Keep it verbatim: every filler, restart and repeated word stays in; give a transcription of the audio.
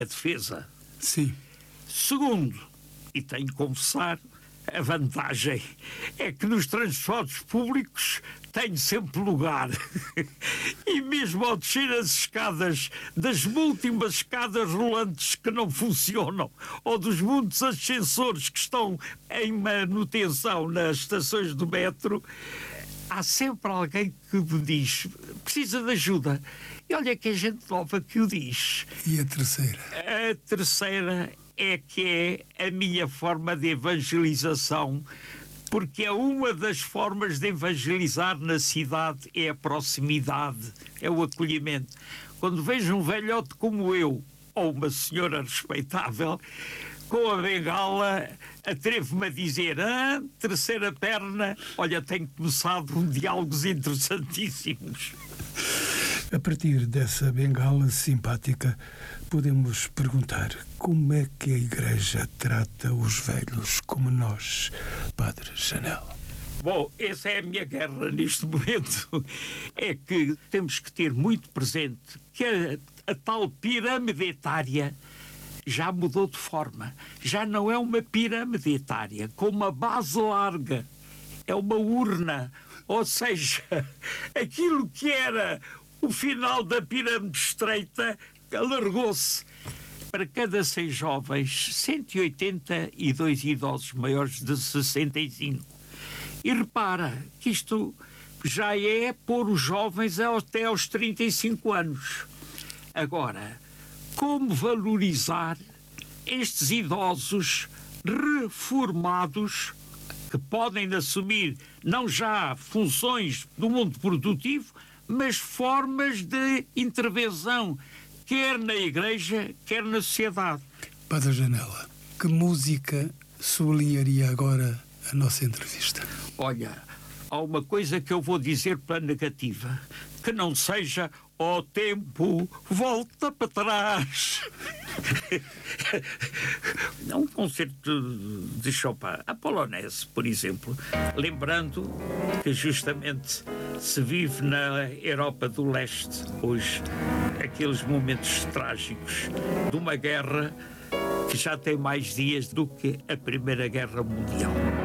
a defesa. Sim. Segundo, e tenho que confessar, a vantagem é que nos transportes públicos tenho sempre lugar. E mesmo ao descer as escadas, das múltiplas escadas rolantes que não funcionam, ou dos muitos ascensores que estão em manutenção nas estações do metro, há sempre alguém que me diz: precisa de ajuda. E olha que é gente nova que o diz. E a terceira? A terceira é que é a minha forma de evangelização, porque é uma das formas de evangelizar na cidade, é a proximidade, é o acolhimento. Quando vejo um velhote como eu, ou uma senhora respeitável, com a bengala, atrevo-me a dizer: ah, terceira perna, olha, tenho começado um diálogos interessantíssimos. A partir dessa bengala simpática, podemos perguntar como é que a Igreja trata os velhos como nós, Padre Janela? Bom, essa é a minha guerra neste momento. É que temos que ter muito presente que a, a tal pirâmide etária já mudou de forma. Já não é uma pirâmide etária com uma base larga. É uma urna. Ou seja, aquilo que era o final da pirâmide estreita alargou-se. Para cada cem jovens, cento e oitenta e dois idosos maiores de sessenta e cinco. E repara que isto já é pôr os jovens até aos trinta e cinco anos. Agora, como valorizar estes idosos reformados que podem assumir não já funções do mundo produtivo, mas formas de intervenção, quer na Igreja, quer na sociedade. Padre Janela, que música sublinharia agora a nossa entrevista? Olha, há uma coisa que eu vou dizer pela negativa, que não seja "o tempo volta para trás". Um concerto de Chopin, a Polonese, por exemplo, lembrando que justamente se vive na Europa do Leste hoje aqueles momentos trágicos de uma guerra que já tem mais dias do que a Primeira Guerra Mundial.